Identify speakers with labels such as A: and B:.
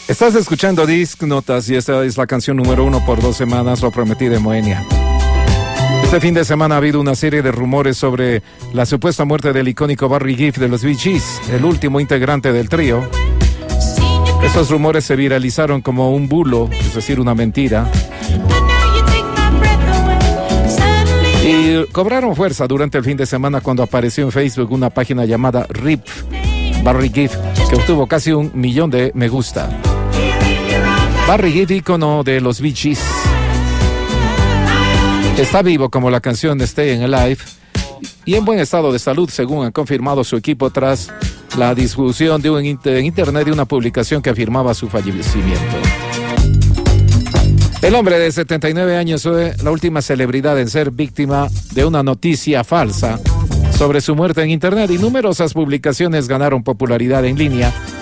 A: Estás escuchando Disc Notas y esta es la canción número 1 por 2 semanas, Lo prometí de Moenia. Este fin de semana ha habido una serie de rumores sobre la supuesta muerte del icónico Barry Gibb de los Bee Gees, el último integrante del trío. Estos rumores se viralizaron como un bulo, es decir, una mentira. Y cobraron fuerza durante el fin de semana cuando apareció en Facebook una página llamada RIP Barry Gibb, que obtuvo casi 1 millón de me gusta. Barry Gibb, ícono de los Bee Gees, está vivo como la canción Staying Alive y en buen estado de salud, según ha confirmado su equipo tras la difusión de en internet de una publicación que afirmaba su fallecimiento. El hombre de 79 años fue la última celebridad en ser víctima de una noticia falsa sobre su muerte en internet y numerosas publicaciones ganaron popularidad en línea